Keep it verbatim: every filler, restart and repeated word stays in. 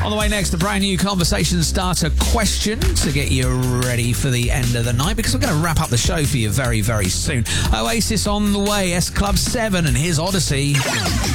On the way next, a brand new conversation starter question to get you ready for the end of the night, because we're going to wrap up the show for you very, very soon. Oasis on the way, S Club seven, and here's Odyssey.